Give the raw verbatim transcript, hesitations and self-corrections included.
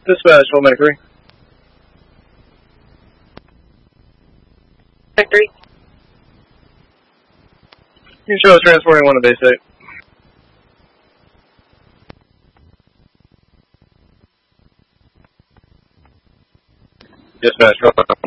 Dispatch, hold Medic three. Medic three. You show us transporting one to base eight. Dispatch, roll.